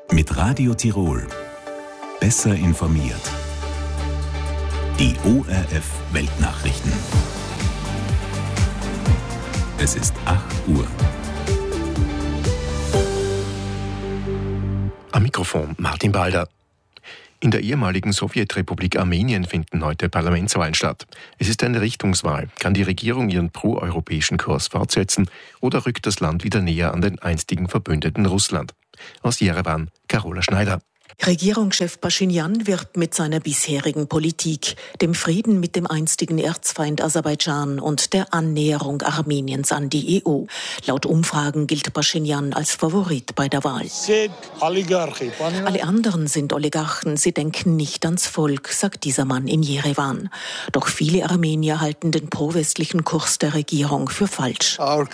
Mit Radio Tirol. Besser informiert. Die ORF Weltnachrichten. Es ist 8 Uhr. Am Mikrofon Martin Balder. In der ehemaligen Sowjetrepublik Armenien finden heute Parlamentswahlen statt. Es ist eine Richtungswahl. Kann die Regierung ihren proeuropäischen Kurs fortsetzen oder rückt das Land wieder näher an den einstigen Verbündeten Russland? Aus Jerewan, Carola Schneider. Regierungschef Paschinjan wirbt mit seiner bisherigen Politik, dem Frieden mit dem einstigen Erzfeind Aserbaidschan und der Annäherung Armeniens an die EU. Laut Umfragen gilt Paschinjan als Favorit bei der Wahl. Alle anderen sind Oligarchen, sie denken nicht ans Volk, sagt dieser Mann in Jerewan. Doch viele Armenier halten den pro-westlichen Kurs der Regierung für falsch.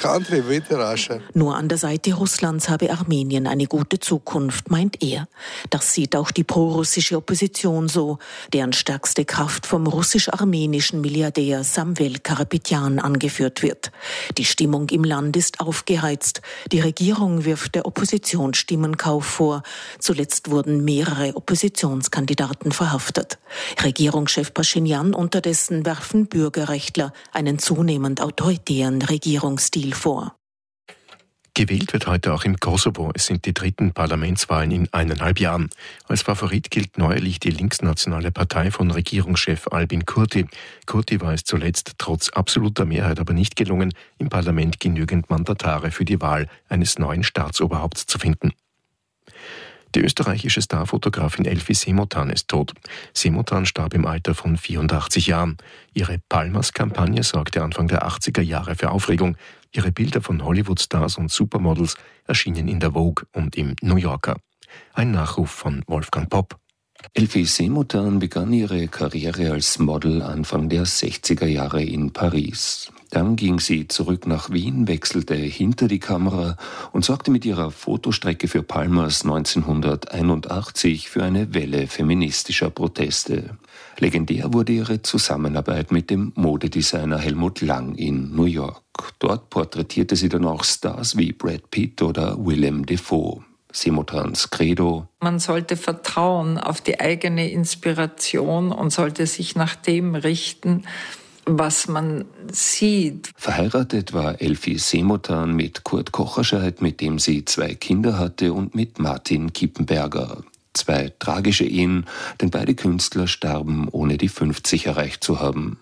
Nur an der Seite Russlands habe Armenien eine gute Zukunft, meint er. Das sieht auch die prorussische Opposition so, deren stärkste Kraft vom russisch-armenischen Milliardär Samvel Karapetyan angeführt wird. Die Stimmung im Land ist aufgeheizt. Die Regierung wirft der Opposition Stimmenkauf vor. Zuletzt wurden mehrere Oppositionskandidaten verhaftet. Regierungschef Paschinjan unterdessen werfen Bürgerrechtler einen zunehmend autoritären Regierungsstil vor. Gewählt wird heute auch im Kosovo. Es sind die dritten Parlamentswahlen in 1,5 Jahren. Als Favorit gilt neuerlich die linksnationale Partei von Regierungschef Albin Kurti. Kurti war es zuletzt trotz absoluter Mehrheit aber nicht gelungen, im Parlament genügend Mandatare für die Wahl eines neuen Staatsoberhaupts zu finden. Die österreichische Starfotografin Elfie Semotan ist tot. Semotan starb im Alter von 84 Jahren. Ihre Palmas-Kampagne sorgte Anfang der 80er Jahre für Aufregung. Ihre Bilder von Hollywood-Stars und Supermodels erschienen in der Vogue und im New Yorker. Ein Nachruf von Wolfgang Popp. Elfie Semotan begann ihre Karriere als Model Anfang der 60er Jahre in Paris. Dann ging sie zurück nach Wien, wechselte hinter die Kamera und sorgte mit ihrer Fotostrecke für Palmas 1981 für eine Welle feministischer Proteste. Legendär wurde ihre Zusammenarbeit mit dem Modedesigner Helmut Lang in New York. Dort porträtierte sie dann auch Stars wie Brad Pitt oder Willem Dafoe. Semotans Credo: Man sollte vertrauen auf die eigene Inspiration und sollte sich nach dem richten, was man sieht. Verheiratet war Elfie Semotan mit Kurt Kocherscheid, mit dem sie 2 Kinder hatte, und mit Martin Kippenberger. 2 tragische Ehen, denn beide Künstler starben, ohne die 50 erreicht zu haben.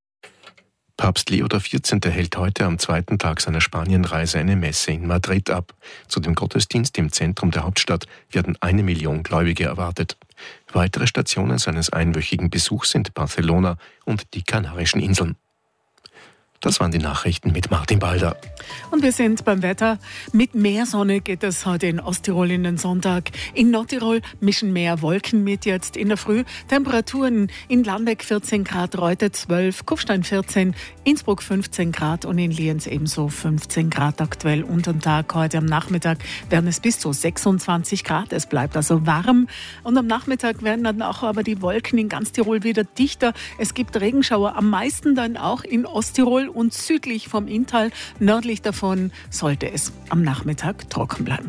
Papst Leo XIV. Hält heute am 2. Tag seiner Spanienreise eine Messe in Madrid ab. Zu dem Gottesdienst im Zentrum der Hauptstadt werden 1 Million Gläubige erwartet. Weitere Stationen seines einwöchigen Besuchs sind Barcelona und die Kanarischen Inseln. Das waren die Nachrichten mit Martin Balder. Und wir sind beim Wetter. Mit mehr Sonne geht es heute in Osttirol in den Sonntag. In Nordtirol mischen mehr Wolken mit jetzt in der Früh. Temperaturen in Lambeck 14 Grad, Reute 12, Kufstein 14, Innsbruck 15 Grad und in Lienz ebenso 15 Grad aktuell. Unterm Tag heute am Nachmittag werden es bis zu 26 Grad. Es bleibt also warm. Und am Nachmittag werden dann auch aber die Wolken in ganz Tirol wieder dichter. Es gibt Regenschauer, am meisten dann auch in Osttirol und südlich vom Inntal. Nördlich davon sollte es am Nachmittag trocken bleiben.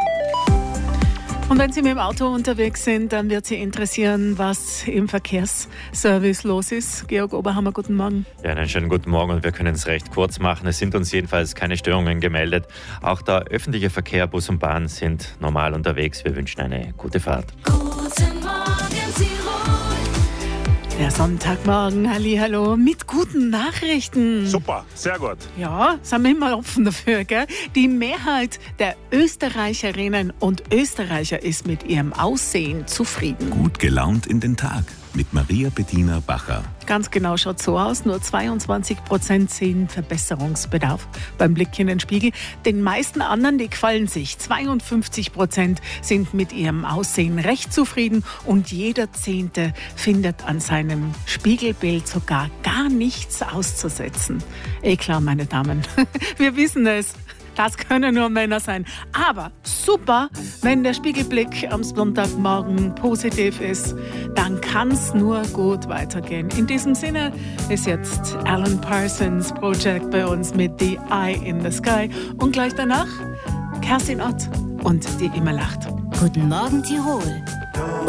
Und wenn Sie mit dem Auto unterwegs sind, dann wird Sie interessieren, was im Verkehrsservice los ist. Georg Oberhammer, guten Morgen. Ja, einen schönen guten Morgen und wir können es recht kurz machen. Es sind uns jedenfalls keine Störungen gemeldet. Auch der öffentliche Verkehr, Bus und Bahn sind normal unterwegs. Wir wünschen eine gute Fahrt. Guten Morgen, Tirol. Der Sonntagmorgen, hallihallo, mit guten Nachrichten. Super, sehr gut. Ja, sind wir immer offen dafür, gell? Die Mehrheit der Österreicherinnen und Österreicher ist mit ihrem Aussehen zufrieden. Gut gelaunt in den Tag mit Maria Bettina Bacher. Ganz genau schaut so aus. Nur 22% sehen Verbesserungsbedarf beim Blick in den Spiegel. Den meisten anderen, die gefallen sich. 52% sind mit ihrem Aussehen recht zufrieden und jeder 10. findet an seinem Spiegelbild sogar gar nichts auszusetzen. Klar, meine Damen, wir wissen es. Das können nur Männer sein. Aber super, wenn der Spiegelblick am Sonntagmorgen positiv ist, dann kann es nur gut weitergehen. In diesem Sinne ist jetzt Alan Parsons Project bei uns mit The Eye in the Sky. Und gleich danach Kerstin Ott und die immer lacht. Guten Morgen Tirol.